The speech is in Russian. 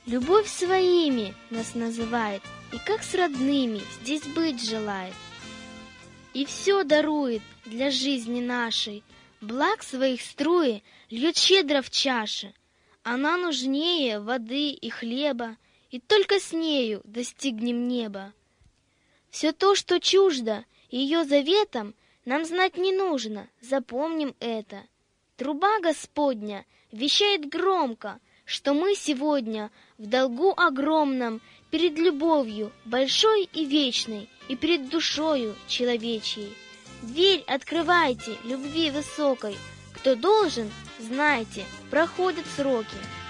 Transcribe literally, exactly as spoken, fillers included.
Любовь своими нас называет, и как с родными здесь быть желает. И все дарует для жизни нашей, благ своих струи льет щедро в чаши. Она нужнее воды и хлеба, и только с нею достигнем неба. Все то, что чуждо ее заветам, нам знать не нужно, запомним это. Труба Господня вещает громко, что мы сегодня в долгу огромном перед любовью большой и вечной и перед душою человечьей. Дверь открывайте любви высокой, кто должен, знайте, проходят сроки.